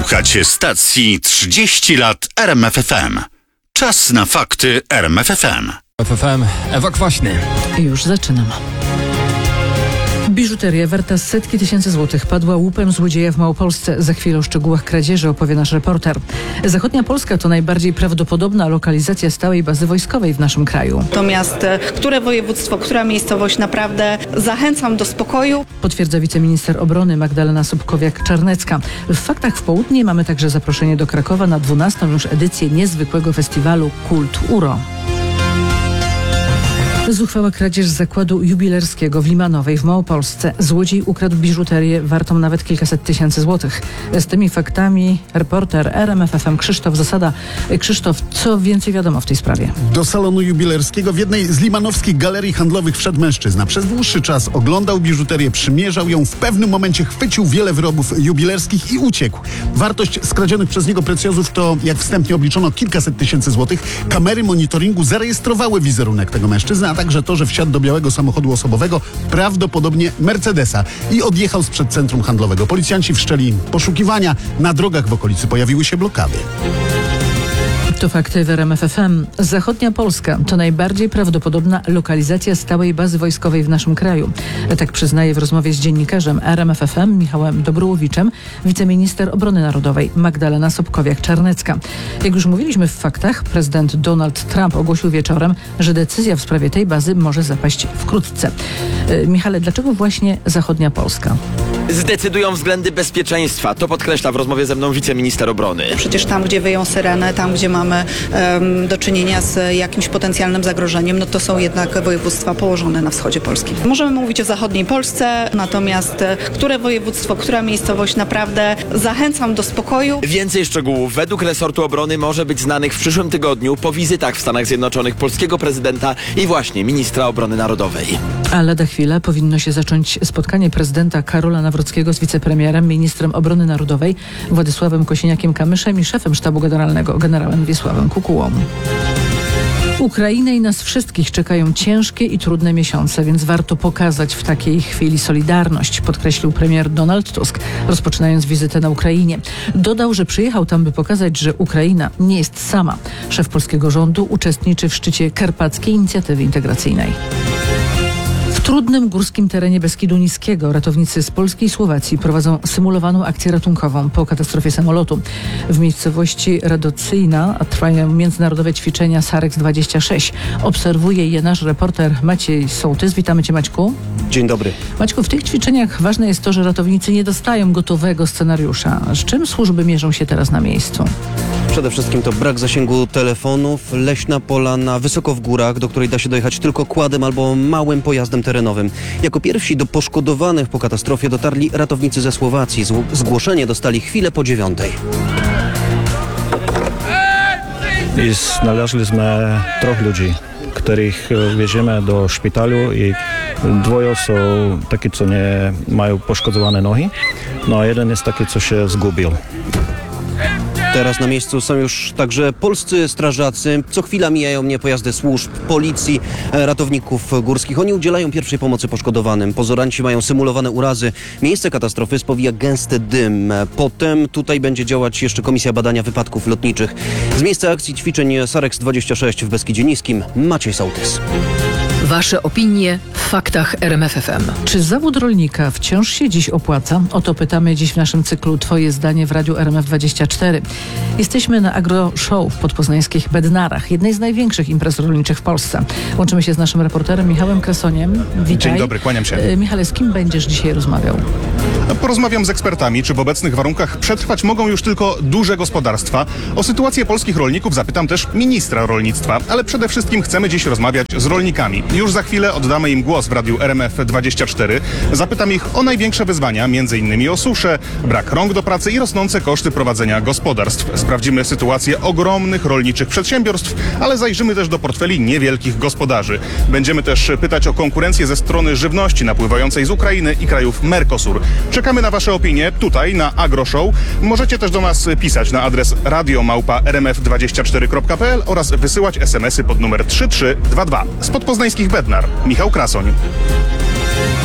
Słuchacie stacji 30 lat RMF FM. Czas na fakty RMF FM. FFM, Ewa Kwaśny. Już zaczynam. Biżuteria warta setki tysięcy złotych padła łupem złodzieja w Małopolsce. Za chwilę o szczegółach kradzieży opowie nasz reporter. Zachodnia Polska to najbardziej prawdopodobna lokalizacja stałej bazy wojskowej w naszym kraju. Natomiast które województwo, która miejscowość, naprawdę zachęcam do spokoju. Potwierdza wiceminister obrony Magdalena Sobkowiak-Czarnecka. W Faktach w Południe mamy także zaproszenie do Krakowa na 12. już edycję niezwykłego festiwalu Kult URO. Zuchwała kradzież z zakładu jubilerskiego w Limanowej w Małopolsce. Złodziej ukradł biżuterię wartą nawet kilkaset tysięcy złotych. Z tymi faktami reporter RMF FM Krzysztof Zasada. Krzysztof, co więcej wiadomo w tej sprawie? Do salonu jubilerskiego w jednej z limanowskich galerii handlowych wszedł mężczyzna. Przez dłuższy czas oglądał biżuterię, przymierzał ją. W pewnym momencie chwycił wiele wyrobów jubilerskich i uciekł. Wartość skradzionych przez niego precjozów to, jak wstępnie obliczono, kilkaset tysięcy złotych. Kamery monitoringu zarejestrowały wizerunek tego mężczyzny, a także to, że wsiadł do białego samochodu osobowego, prawdopodobnie Mercedesa, i odjechał sprzed centrum handlowego. Policjanci wszczęli poszukiwania. Na drogach w okolicy pojawiły się blokady. To fakty w RMF FM. Zachodnia Polska to najbardziej prawdopodobna lokalizacja stałej bazy wojskowej w naszym kraju. Tak przyznaje w rozmowie z dziennikarzem RMF FM Michałem Dobrołowiczem wiceminister obrony narodowej Magdalena Sobkowiak-Czarnecka. Jak już mówiliśmy w Faktach, prezydent Donald Trump ogłosił wieczorem, że decyzja w sprawie tej bazy może zapaść wkrótce. Michale, dlaczego właśnie Zachodnia Polska? Zdecydują względy bezpieczeństwa. To podkreśla w rozmowie ze mną wiceminister obrony. Przecież tam, gdzie wyją syreny, tam, gdzie mamy do czynienia z jakimś potencjalnym zagrożeniem, no to są jednak województwa położone na wschodzie Polski. Możemy mówić o zachodniej Polsce, natomiast które województwo, która miejscowość, naprawdę zachęcam do spokoju. Więcej szczegółów według resortu obrony może być znanych w przyszłym tygodniu po wizytach w Stanach Zjednoczonych polskiego prezydenta i właśnie ministra obrony narodowej. A lada chwila powinno się zacząć spotkanie prezydenta Karola Nawrockiego z wicepremierem, ministrem obrony narodowej Władysławem Kosiniakiem-Kamyszem i szefem sztabu generalnego generałem Wiesławem Kukułą. Ukrainę i nas wszystkich czekają ciężkie i trudne miesiące, więc warto pokazać w takiej chwili solidarność, podkreślił premier Donald Tusk, rozpoczynając wizytę na Ukrainie. Dodał, że przyjechał tam, by pokazać, że Ukraina nie jest sama. Szef polskiego rządu uczestniczy w szczycie Karpackiej Inicjatywy Integracyjnej. W trudnym górskim terenie Beskidu Niskiego ratownicy z Polski i Słowacji prowadzą symulowaną akcję ratunkową po katastrofie samolotu. W miejscowości Radocyjna trwają międzynarodowe ćwiczenia SAREX-26. Obserwuje je nasz reporter Maciej Sołtys. Witamy Cię, Maćku. Dzień dobry. Maćku, w tych ćwiczeniach ważne jest to, że ratownicy nie dostają gotowego scenariusza. Z czym służby mierzą się teraz na miejscu? Przede wszystkim to brak zasięgu telefonów, leśna polana wysoko w górach, do której da się dojechać tylko quadem albo małym pojazdem terenowym. Jako pierwsi do poszkodowanych po katastrofie dotarli ratownicy ze Słowacji. Zgłoszenie dostali chwilę po 9:00. I znaleźliśmy 3 ludzi, których wieziemy do szpitalu, i 2 są takie, co nie mają poszkodowane nogi, no a jeden jest taki, co się zgubił. Teraz na miejscu są już także polscy strażacy. Co chwila mijają mnie pojazdy służb, policji, ratowników górskich. Oni udzielają pierwszej pomocy poszkodowanym. Pozoranci mają symulowane urazy. Miejsce katastrofy spowija gęsty dym. Potem tutaj będzie działać jeszcze Komisja Badania Wypadków Lotniczych. Z miejsca akcji ćwiczeń SAREX-26 w Beskidzie Niskim Maciej Sołtys. Wasze opinie w Faktach RMF FM. Czy zawód rolnika wciąż się dziś opłaca? O to pytamy dziś w naszym cyklu Twoje zdanie w Radiu RMF24. Jesteśmy na Agro Show w podpoznańskich Bednarach, jednej z największych imprez rolniczych w Polsce. Łączymy się z naszym reporterem Michałem Krasoniem. Witaj. Dzień dobry, kłaniam się. Michale, z kim będziesz dzisiaj rozmawiał? Porozmawiam z ekspertami, czy w obecnych warunkach przetrwać mogą już tylko duże gospodarstwa. O sytuację polskich rolników zapytam też ministra rolnictwa, ale przede wszystkim chcemy dziś rozmawiać z rolnikami. Już za chwilę oddamy im głos w Radiu RMF24. Zapytam ich o największe wyzwania, m.in. o suszę, brak rąk do pracy i rosnące koszty prowadzenia gospodarstw. Sprawdzimy sytuację ogromnych rolniczych przedsiębiorstw, ale zajrzymy też do portfeli niewielkich gospodarzy. Będziemy też pytać o konkurencję ze strony żywności napływającej z Ukrainy i krajów Mercosur. Czekamy na Wasze opinie tutaj na Agro Show. Możecie też do nas pisać na adres radio@rmf24.pl oraz wysyłać SMS-y pod numer 3322. Z podpoznańskich Bednar Michał Krasoń.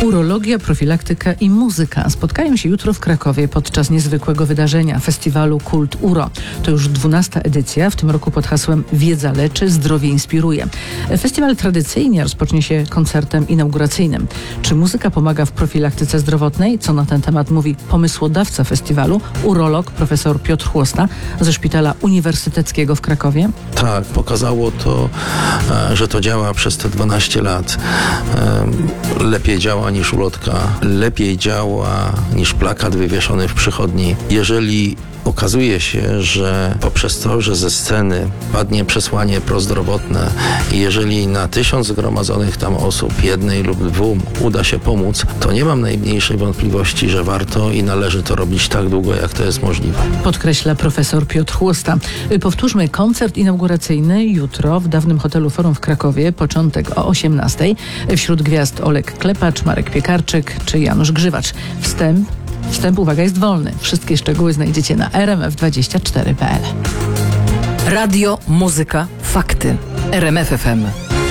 Urologia, profilaktyka i muzyka spotkają się jutro w Krakowie podczas niezwykłego wydarzenia, festiwalu Kult Uro. To już 12. edycja, w tym roku pod hasłem Wiedza leczy, zdrowie inspiruje. Festiwal tradycyjnie rozpocznie się koncertem inauguracyjnym. Czy muzyka pomaga w profilaktyce zdrowotnej? Co na ten temat mówi pomysłodawca festiwalu, urolog profesor Piotr Chłosta ze Szpitala Uniwersyteckiego w Krakowie? Tak, pokazało to, że to działa przez te 12 lat. Lepiej działa niż ulotka, lepiej działa niż plakat wywieszony w przychodni. Jeżeli okazuje się, że poprzez to, że ze sceny padnie przesłanie prozdrowotne i jeżeli na 1000 zgromadzonych tam osób, jednej lub 2 uda się pomóc, to nie mam najmniejszej wątpliwości, że warto i należy to robić tak długo, jak to jest możliwe. Podkreśla profesor Piotr Chłosta. Powtórzmy, koncert inauguracyjny jutro w dawnym hotelu Forum w Krakowie, początek o 18:00. Wśród gwiazd Oleg Klepacz, Marek Piekarczyk czy Janusz Grzywacz. Wstęp, uwaga, jest wolny. Wszystkie szczegóły znajdziecie na rmf24.pl. Radio, muzyka, fakty. RMF FM.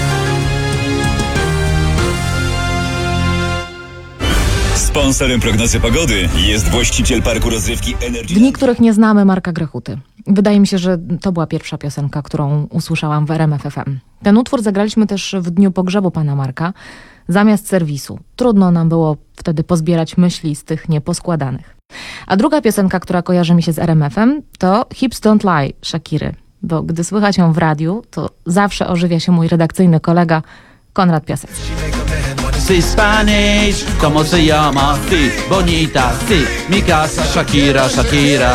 Sponsorem prognozy pogody jest właściciel parku rozrywki Energy. Dni, których nie znamy, Marka Grechuty. Wydaje mi się, że to była pierwsza piosenka, którą usłyszałam w RMF FM. Ten utwór zagraliśmy też w dniu pogrzebu pana Marka, zamiast serwisu. Trudno nam było wtedy pozbierać myśli z tych nieposkładanych. A druga piosenka, która kojarzy mi się z RMF-em, to Hips Don't Lie Shakiry. Bo gdy słychać ją w radiu, to zawsze ożywia się mój redakcyjny kolega Konrad Piasecki. Si Spanish, como se llama? Si, bonita, si, mi casa Shakira, Shakira.